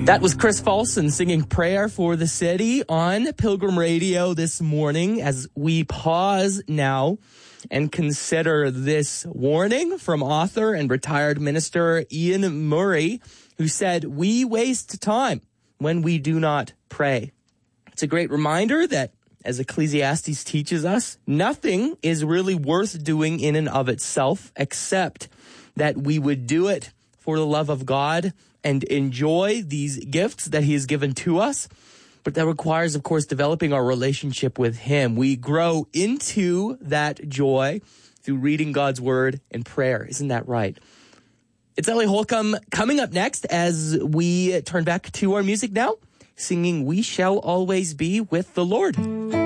That was Chris Folsom singing Prayer for the City on Pilgrim Radio this morning as we pause now and consider this warning from author and retired minister Ian Murray, who said, "We waste time when we do not pray." It's a great reminder that, as Ecclesiastes teaches us, nothing is really worth doing in and of itself except that we would do it for the love of God and enjoy these gifts that he has given to us. But that requires, of course, developing our relationship with him. We grow into that joy through reading God's word and prayer. Isn't that right? It's Ellie Holcomb coming up next as we turn back to our music now, singing "We Shall Always Be with the Lord."